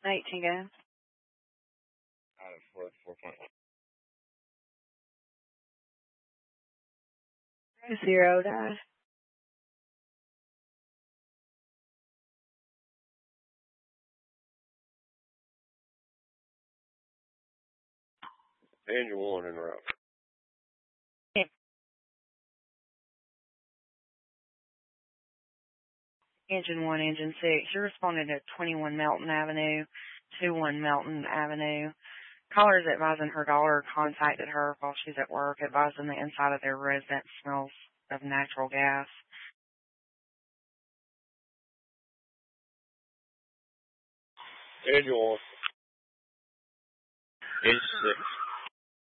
18 go. Out of 4.1. 0 died. Engine 1 en route. Engine 1, Engine 6. You're responding to 21 Melton Avenue, 21 Melton Avenue. Callers advising her daughter contacted her while she's at work, advising the inside of their residence smells of natural gas. Engine 1. Engine 6.